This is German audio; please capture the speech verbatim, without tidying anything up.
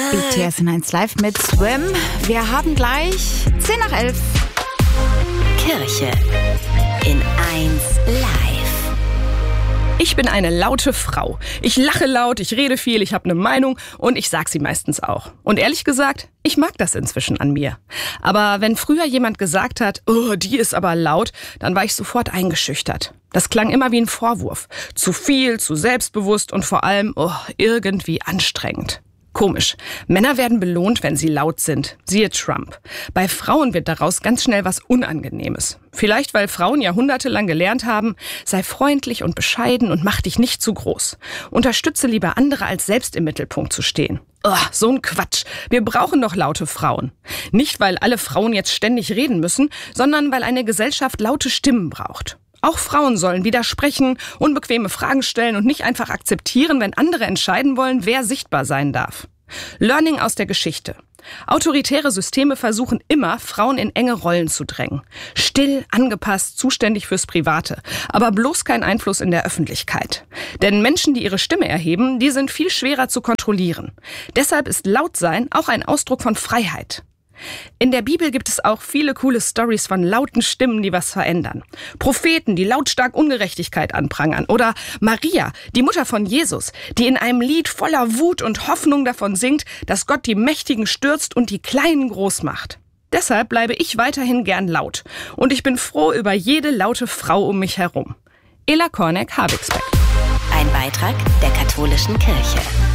B T S eins Live mit Swim. Wir haben gleich zehn nach elf. Kirche in eins Live. Ich bin eine laute Frau. Ich lache laut, ich rede viel, ich habe eine Meinung und ich sag sie meistens auch. Und ehrlich gesagt, ich mag das inzwischen an mir. Aber wenn früher jemand gesagt hat, oh, die ist aber laut, dann war ich sofort eingeschüchtert. Das klang immer wie ein Vorwurf. Zu viel, zu selbstbewusst und vor allem, oh, irgendwie anstrengend. Komisch. Männer werden belohnt, wenn sie laut sind. Siehe Trump. Bei Frauen wird daraus ganz schnell was Unangenehmes. Vielleicht, weil Frauen jahrhundertelang gelernt haben, sei freundlich und bescheiden und mach dich nicht zu groß. Unterstütze lieber andere, als selbst im Mittelpunkt zu stehen. Oh, so ein Quatsch. Wir brauchen doch laute Frauen. Nicht, weil alle Frauen jetzt ständig reden müssen, sondern weil eine Gesellschaft laute Stimmen braucht. Auch Frauen sollen widersprechen, unbequeme Fragen stellen und nicht einfach akzeptieren, wenn andere entscheiden wollen, wer sichtbar sein darf. Learning aus der Geschichte. Autoritäre Systeme versuchen immer, Frauen in enge Rollen zu drängen. Still, angepasst, zuständig fürs Private. Aber bloß kein Einfluss in der Öffentlichkeit. Denn Menschen, die ihre Stimme erheben, die sind viel schwerer zu kontrollieren. Deshalb ist Lautsein auch ein Ausdruck von Freiheit. In der Bibel gibt es auch viele coole Storys von lauten Stimmen, die was verändern. Propheten, die lautstark Ungerechtigkeit anprangern. Oder Maria, die Mutter von Jesus, die in einem Lied voller Wut und Hoffnung davon singt, dass Gott die Mächtigen stürzt und die Kleinen groß macht. Deshalb bleibe ich weiterhin gern laut. Und ich bin froh über jede laute Frau um mich herum. Ela Korneck, Habixbeck. Ein Beitrag der katholischen Kirche.